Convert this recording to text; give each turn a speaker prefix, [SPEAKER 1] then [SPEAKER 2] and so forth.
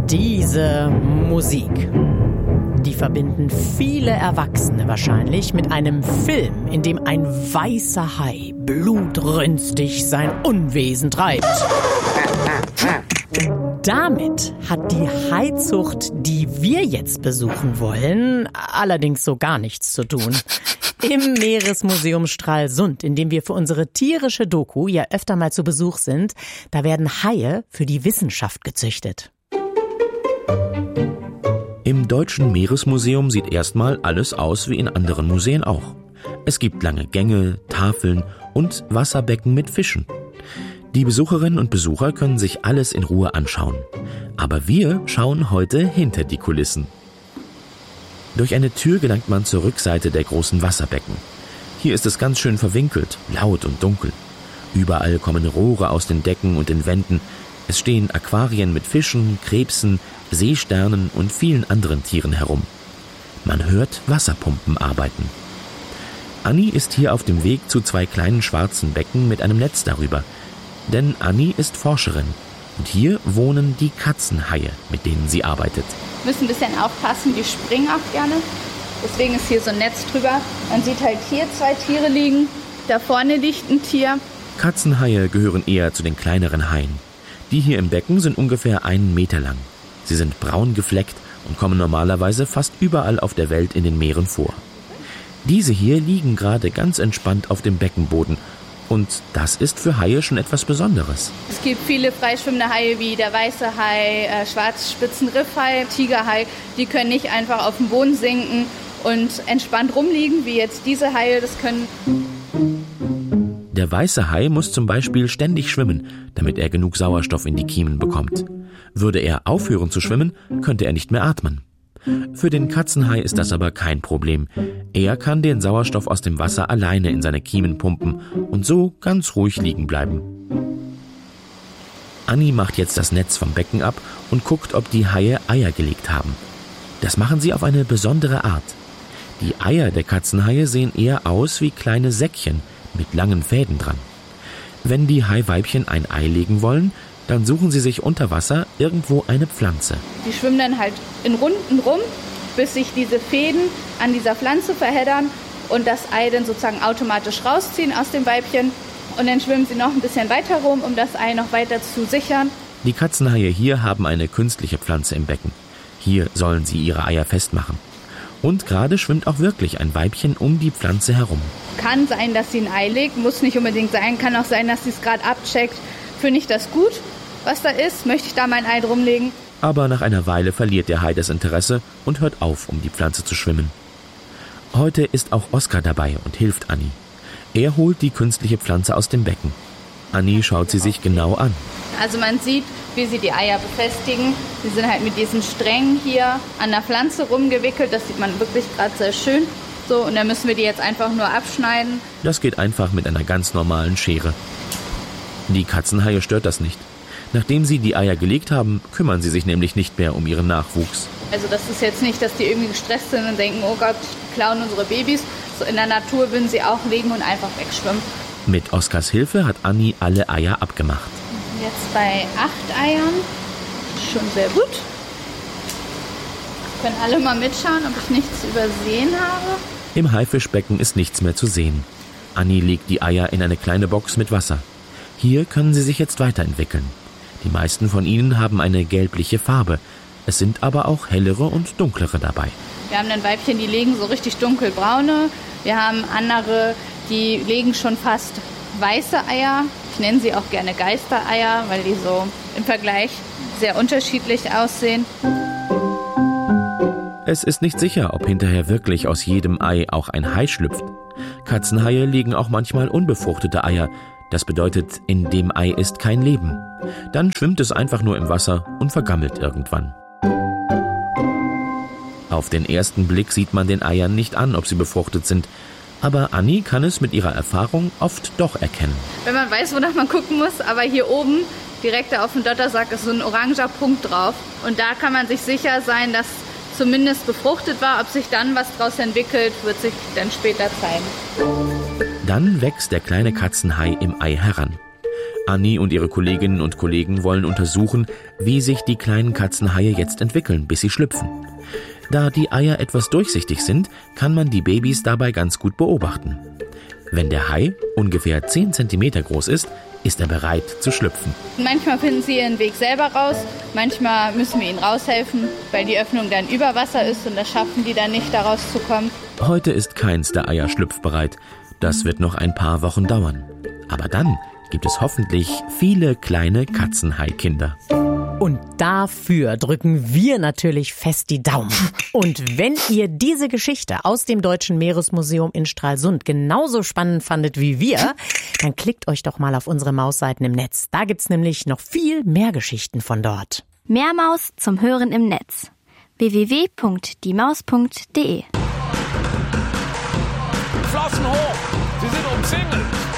[SPEAKER 1] Diese Musik, die verbinden viele Erwachsene wahrscheinlich mit einem Film, in dem ein weißer Hai blutrünstig sein Unwesen treibt. Damit hat die Haizucht, die wir jetzt besuchen wollen, allerdings so gar nichts zu tun. Im Meeresmuseum Stralsund, in dem wir für unsere tierische Doku ja öfter mal zu Besuch sind, da werden Haie für die Wissenschaft gezüchtet.
[SPEAKER 2] Im Deutschen Meeresmuseum sieht erstmal alles aus wie in anderen Museen auch. Es gibt lange Gänge, Tafeln und Wasserbecken mit Fischen. Die Besucherinnen und Besucher können sich alles in Ruhe anschauen. Aber wir schauen heute hinter die Kulissen. Durch eine Tür gelangt man zur Rückseite der großen Wasserbecken. Hier ist es ganz schön verwinkelt, laut und dunkel. Überall kommen Rohre aus den Decken und den Wänden. Es stehen Aquarien mit Fischen, Krebsen, Seesternen und vielen anderen Tieren herum. Man hört Wasserpumpen arbeiten. Anni ist hier auf dem Weg zu 2 kleinen schwarzen Becken mit einem Netz darüber. Denn Anni ist Forscherin und hier wohnen die Katzenhaie, mit denen sie arbeitet.
[SPEAKER 3] Wir müssen ein bisschen aufpassen, die springen auch gerne. Deswegen ist hier so ein Netz drüber. Man sieht halt hier 2 Tiere liegen, da vorne liegt ein Tier.
[SPEAKER 2] Katzenhaie gehören eher zu den kleineren Haien. Die hier im Becken sind ungefähr 1 Meter lang. Sie sind braun gefleckt und kommen normalerweise fast überall auf der Welt in den Meeren vor. Diese hier liegen gerade ganz entspannt auf dem Beckenboden. Und das ist für Haie schon etwas Besonderes.
[SPEAKER 3] Es gibt viele freischwimmende Haie wie der weiße Hai, Schwarzspitzenriffhai, Tigerhai. Die können nicht einfach auf den Boden sinken und entspannt rumliegen, wie jetzt diese Haie das können.
[SPEAKER 2] Der weiße Hai muss zum Beispiel ständig schwimmen, damit er genug Sauerstoff in die Kiemen bekommt. Würde er aufhören zu schwimmen, könnte er nicht mehr atmen. Für den Katzenhai ist das aber kein Problem. Er kann den Sauerstoff aus dem Wasser alleine in seine Kiemen pumpen und so ganz ruhig liegen bleiben. Anni macht jetzt das Netz vom Becken ab und guckt, ob die Haie Eier gelegt haben. Das machen sie auf eine besondere Art. Die Eier der Katzenhaie sehen eher aus wie kleine Säckchen mit langen Fäden dran. Wenn die Haiweibchen ein Ei legen wollen, dann suchen sie sich unter Wasser irgendwo eine Pflanze.
[SPEAKER 3] Die schwimmen dann halt in Runden rum, bis sich diese Fäden an dieser Pflanze verheddern und das Ei dann sozusagen automatisch rausziehen aus dem Weibchen. Und dann schwimmen sie noch ein bisschen weiter rum, um das Ei noch weiter zu sichern.
[SPEAKER 2] Die Katzenhaie hier haben eine künstliche Pflanze im Becken. Hier sollen sie ihre Eier festmachen. Und gerade schwimmt auch wirklich ein Weibchen um die Pflanze herum.
[SPEAKER 3] Kann sein, dass sie ein Ei legt, muss nicht unbedingt sein. Kann auch sein, dass sie es gerade abcheckt. Finde ich das gut, was da ist? Möchte ich da mein Ei drumlegen?
[SPEAKER 2] Aber nach einer Weile verliert der Hai das Interesse und hört auf, um die Pflanze zu schwimmen. Heute ist auch Oskar dabei und hilft Anni. Er holt die künstliche Pflanze aus dem Becken. Anni schaut sie sich genau an.
[SPEAKER 3] Also man sieht, wie sie die Eier befestigen. Sie sind halt mit diesen Strängen hier an der Pflanze rumgewickelt. Das sieht man wirklich gerade sehr schön. So, und dann müssen wir die jetzt einfach nur abschneiden.
[SPEAKER 2] Das geht einfach mit einer ganz normalen Schere. Die Katzenhaie stört das nicht. Nachdem sie die Eier gelegt haben, kümmern sie sich nämlich nicht mehr um ihren Nachwuchs.
[SPEAKER 3] Also das ist jetzt nicht, dass die irgendwie gestresst sind und denken, oh Gott, die klauen unsere Babys. So in der Natur würden sie auch legen und einfach wegschwimmen.
[SPEAKER 2] Mit Oskars Hilfe hat Anni alle Eier abgemacht.
[SPEAKER 3] Jetzt bei 8 Eiern. Schon sehr gut. Können alle mal mitschauen, ob ich nichts übersehen habe.
[SPEAKER 2] Im Haifischbecken ist nichts mehr zu sehen. Anni legt die Eier in eine kleine Box mit Wasser. Hier können sie sich jetzt weiterentwickeln. Die meisten von ihnen haben eine gelbliche Farbe. Es sind aber auch hellere und dunklere dabei.
[SPEAKER 3] Wir haben dann Weibchen, die legen so richtig dunkelbraune. Wir haben andere, die legen schon fast weiße Eier. Ich nenne sie auch gerne Geistereier, weil die so im Vergleich sehr unterschiedlich aussehen.
[SPEAKER 2] Es ist nicht sicher, ob hinterher wirklich aus jedem Ei auch ein Hai schlüpft. Katzenhaie legen auch manchmal unbefruchtete Eier. Das bedeutet, in dem Ei ist kein Leben. Dann schwimmt es einfach nur im Wasser und vergammelt irgendwann. Auf den ersten Blick sieht man den Eiern nicht an, ob sie befruchtet sind. Aber Anni kann es mit ihrer Erfahrung oft doch erkennen.
[SPEAKER 3] Wenn man weiß, wonach man gucken muss, aber hier oben, direkt auf dem Dottersack, ist so ein oranger Punkt drauf. Und da kann man sich sicher sein, dass zumindest befruchtet war. Ob sich dann was draus entwickelt, wird sich dann später zeigen.
[SPEAKER 2] Dann wächst der kleine Katzenhai im Ei heran. Annie und ihre Kolleginnen und Kollegen wollen untersuchen, wie sich die kleinen Katzenhaie jetzt entwickeln, bis sie schlüpfen. Da die Eier etwas durchsichtig sind, kann man die Babys dabei ganz gut beobachten. Wenn der Hai ungefähr 10 cm groß ist, ist er bereit zu schlüpfen.
[SPEAKER 3] Manchmal finden sie ihren Weg selber raus, manchmal müssen wir ihnen raushelfen, weil die Öffnung dann über Wasser ist und das schaffen die dann nicht, da rauszukommen.
[SPEAKER 2] Heute ist keins der Eier schlüpfbereit. Das wird noch ein paar Wochen dauern. Aber dann gibt es hoffentlich viele kleine Katzenhai-Kinder.
[SPEAKER 1] Und dafür drücken wir natürlich fest die Daumen. Und wenn ihr diese Geschichte aus dem Deutschen Meeresmuseum in Stralsund genauso spannend fandet wie wir, dann klickt euch doch mal auf unsere Mausseiten im Netz. Da gibt's nämlich noch viel mehr Geschichten von dort.
[SPEAKER 4] Mehr Maus zum Hören im Netz. www.diemaus.de
[SPEAKER 5] Flossen hoch! Sie sind umzingelt!